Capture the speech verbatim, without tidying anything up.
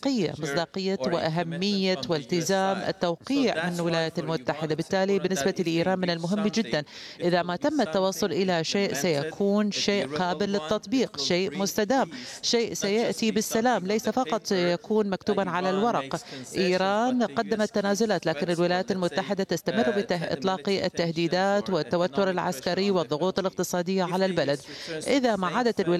مصداقية مصداقية وأهمية والتزام التوقيع من الولايات المتحدة. بالتالي بالنسبة لإيران من المهم جدا إذا ما تم التوصل إلى شيء سيكون شيء قابل للتطبيق، شيء مستدام، شيء سيأتي بالسلام، ليس فقط يكون مكتوبا على الورق. إيران قدمت تنازلات، لكن الولايات المتحدة تستمر بإطلاق التهديدات والتوتر العسكري والضغوط الاقتصادية على البلد. إذا ما عادت الولايات